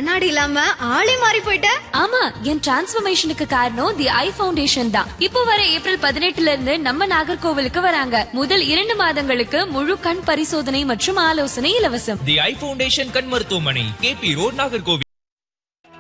கண்ணாடி இல்லாம ஆளே மாறி போயிட்ட. ஆமா, என் டிரான்ஸ்ஃபர்மேஷனுக்கு காரணம் தி ஐ ஃபவுண்டேஷன் தான். இப்போ வர ஏப்ரல் 18 இருந்து நம்ம நாகர்கோவிலுக்கு வராங்க. முதல் 2 மாதங்களுக்கு முழு கண் பரிசோதனை மற்றும் ஆலோசனை இலவசம். தி ஐ ஃபவுண்டேஷன் கண் மருத்துவமனை, KP ரோட், நாகர்கோவில்.